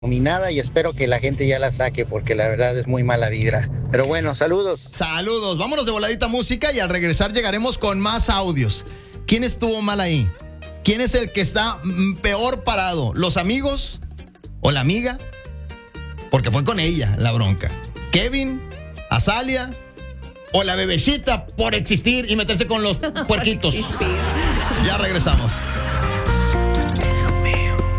nominada y espero que la gente ya la saque porque la verdad es muy mala vibra. Pero bueno, saludos. Saludos, vámonos de voladita música y al regresar llegaremos con más audios. ¿Quién estuvo mal ahí? ¿Quién es el que está peor parado? ¿Los amigos o la amiga? Porque fue con ella la bronca. ¿Kevin? ¿Azalia? ¿O la bebecita por existir y meterse con los puerquitos? Ya regresamos.